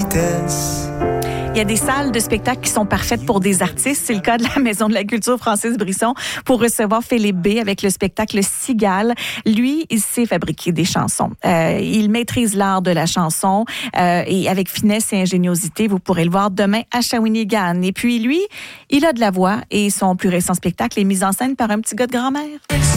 politesse. Il y a des salles de spectacle qui sont parfaites pour des artistes. C'est le cas de la Maison de la Culture Francis Brisson pour recevoir Philippe B avec le spectacle Cigale. Lui, il sait fabriquer des chansons. Il maîtrise l'art de la chanson et avec finesse et ingéniosité, vous pourrez le voir demain à Shawinigan. Et puis lui, il a de la voix et son plus récent spectacle est mis en scène par un petit gars de grand-mère.